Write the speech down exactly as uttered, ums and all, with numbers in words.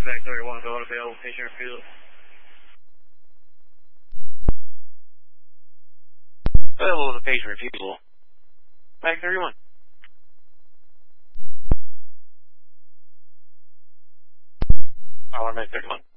back thirty-one, go available, patient refusal. Available with a patient refusal. Back thirty-one. I want to make thirty-one.